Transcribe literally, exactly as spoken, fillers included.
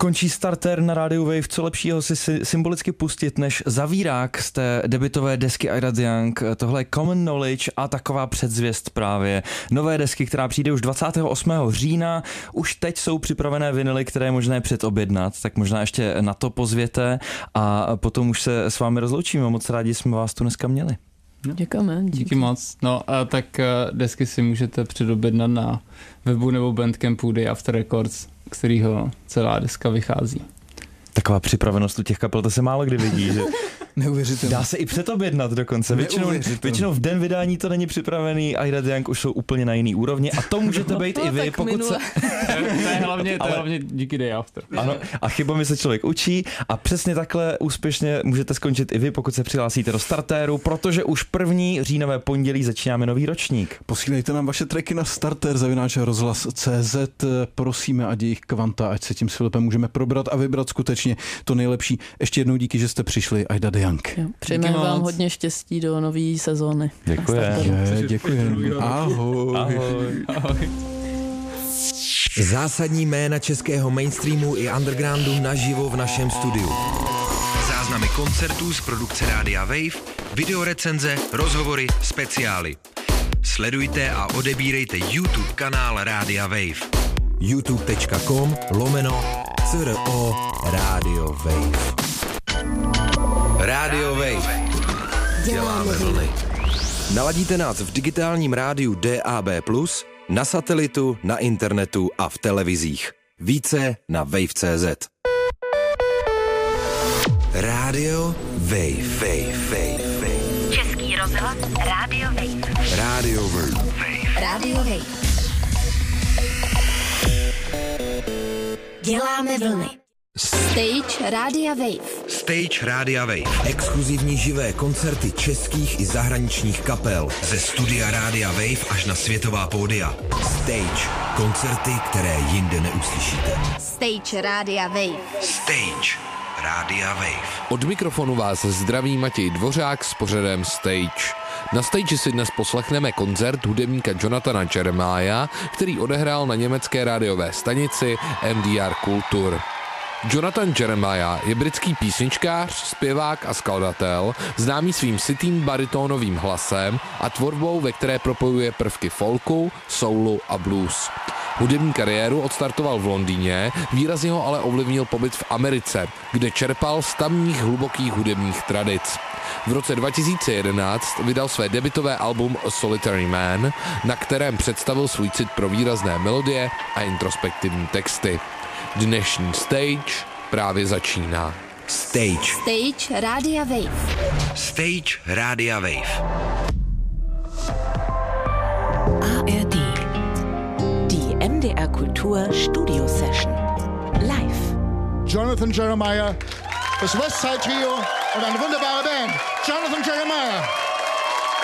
Končí starter na rádiu Wave, co lepšího si symbolicky pustit než Zavírák z té debutové desky I Dad Young. Tohle je Common Knowledge a taková předzvěst právě nové desky, která přijde už dvacátého osmého října. Už teď jsou připravené vinily, které je možné předobjednat, tak možná ještě na to pozvěte a potom už se s vámi rozloučíme. Moc rádi jsme vás tu dneska měli. No. Děkujeme. Díky. Díky moc. No a tak desky si můžete předobjednat na webu nebo Bandcampu Day After Records, kterýho celá deska vychází. Taková připravenost u těch kapel, to se málo kdy vidí, že neuvěřitelné. Dá se i předobjednat dokonce. Většinou, většinou v den vydání to není připravený, I Dad Young už jsou úplně na jiný úrovni a to můžete být i vy, pokud se... To je hlavně, to je hlavně díky Day After. Ano, a chybami se člověk učí a přesně takhle úspěšně můžete skončit i vy, pokud se přihlásíte do startéru, protože už první říjnové pondělí začínáme nový ročník. Posílejte nám vaše tracky na starter zavináč rozhlas tečka cé zet, prosíme, ať jejich kvanta, ať se tím s Filipem můžeme probrat a vybrat skutečně to nejlepší. Ještě jednou díky, že jste přišli. I Dad Young. Přejeme vám hodně štěstí do nové sezóny. Děkujeme. Děkujeme. Ahoj. Ahoj. Ahoj. Zásadní jména českého mainstreamu i undergroundu naživo v našem studiu. Záznamy koncertů z produkce Rádia Wave, videorecenze, rozhovory, speciály. Sledujte a odebírejte YouTube kanál Rádia Wave. youtube tečka com lomeno C R O Radio Wave. Radio Wave. Děláme vlny. Naladíte nás v digitálním rádiu D A B plus, na satelitu, na internetu a v televizích. Více na wave tečka cé zet. Radio Wave. Wave. Wave. Wave. Český rozhlas Radio Wave. Radio Wave. Radio Wave. Děláme vlny. Stage Rádia Wave. Stage Rádia Wave. Exkluzivní živé koncerty českých i zahraničních kapel. Ze studia Rádia Wave až na světová pódia. Stage. Koncerty, které jinde neuslyšíte. Stage Rádia Wave. Stage Rádia Wave. Od mikrofonu vás zdraví Matěj Dvořák s pořadem Stage. Na stage si dnes poslechneme koncert hudebníka Jonathana Jeremiah, který odehrál na německé rádiové stanici M D R Kultur. Jonathan Jeremiah je britský písničkář, zpěvák a skladatel, známý svým sytým baritónovým hlasem a tvorbou, ve které propojuje prvky folku, soulu a blues. Hudební kariéru odstartoval v Londýně, výrazně ho ale ovlivnil pobyt v Americe, kde čerpal z tamních hlubokých hudebních tradic. V roce dva tisíce jedenáct vydal své debutové album A Solitary Man, na kterém představil svůj cit pro výrazné melodie a introspektivní texty. Dnešní Stage právě začíná. Stage. Stage Rádia Wave. Stage Rádia Wave. A R D. Die M D R Kultur Studio Session. Live. Jonathan Jeremiah, das Westside Trio und eine wunderbare Band. Jonathan Jeremiah.